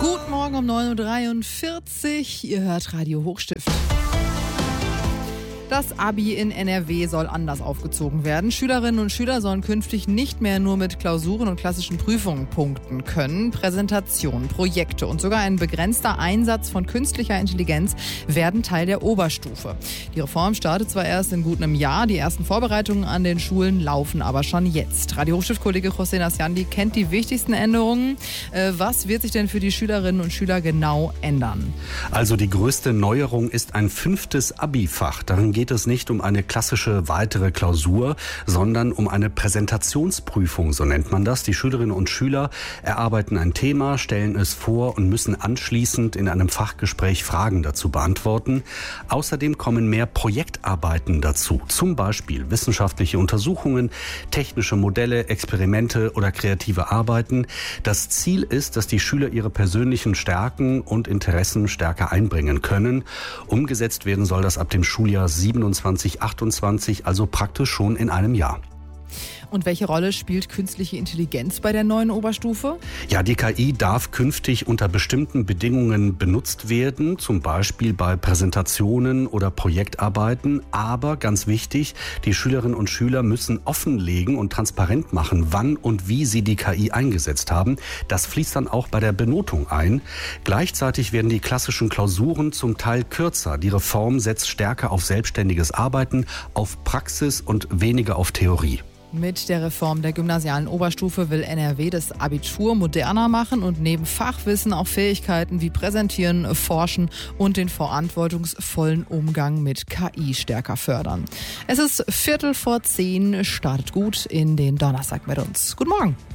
Guten Morgen um 9.43 Uhr. Ihr hört Radio Hochstift. Das Abi in NRW soll anders aufgezogen werden. Schülerinnen und Schüler sollen künftig nicht mehr nur mit Klausuren und klassischen Prüfungen punkten können. Präsentationen, Projekte und sogar ein begrenzter Einsatz von künstlicher Intelligenz werden Teil der Oberstufe. Die Reform startet zwar erst in gut einem Jahr, die ersten Vorbereitungen an den Schulen laufen aber schon jetzt. Radio Hochstift-Kollege José Nasjandi kennt die wichtigsten Änderungen. Was wird sich denn für die Schülerinnen und Schüler genau ändern? Also die größte Neuerung ist ein 5. Abi-Fach. Darin geht es nicht um eine klassische weitere Klausur, sondern um eine Präsentationsprüfung, so nennt man das. Die Schülerinnen und Schüler erarbeiten ein Thema, stellen es vor und müssen anschließend in einem Fachgespräch Fragen dazu beantworten. Außerdem kommen mehr Projektarbeiten dazu, zum Beispiel wissenschaftliche Untersuchungen, technische Modelle, Experimente oder kreative Arbeiten. Das Ziel ist, dass die Schüler ihre persönlichen Stärken und Interessen stärker einbringen können. Umgesetzt werden soll das ab dem Schuljahr 27/28, also praktisch schon in einem Jahr. Und welche Rolle spielt künstliche Intelligenz bei der neuen Oberstufe? Ja, die KI darf künftig unter bestimmten Bedingungen benutzt werden, zum Beispiel bei Präsentationen oder Projektarbeiten. Aber ganz wichtig, die Schülerinnen und Schüler müssen offenlegen und transparent machen, wann und wie sie die KI eingesetzt haben. Das fließt dann auch bei der Benotung ein. Gleichzeitig werden die klassischen Klausuren zum Teil kürzer. Die Reform setzt stärker auf selbstständiges Arbeiten, auf Praxis und weniger auf Theorie. Mit der Reform der gymnasialen Oberstufe will NRW das Abitur moderner machen und neben Fachwissen auch Fähigkeiten wie Präsentieren, Forschen und den verantwortungsvollen Umgang mit KI stärker fördern. Es ist 9:45, startet gut in den Donnerstag mit uns. Guten Morgen.